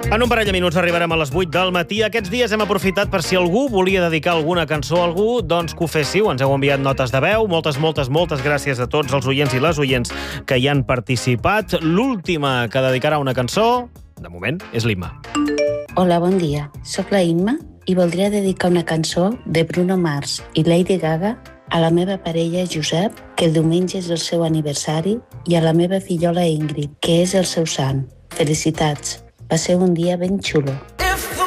En un parell de minuts arribarem a les 8 del matí. Aquests dies hem aprofitat per si algú volia dedicar alguna cançó a algú, doncs que ho féssiu. Ens heu enviat notes de veu. Moltes gràcies a tots els oients i les oients que hi han participat. L'última que dedicarà una cançó, de moment, és l'Imma. Hola, bon dia. Soc la Imma i voldria dedicar una cançó de Bruno Mars i Lady Gaga a la meva parella Josep, que el diumenge és el seu aniversari, i a la meva fillola Ingrid, que és el seu sant. Felicitats. Va ser un dia ben xulo.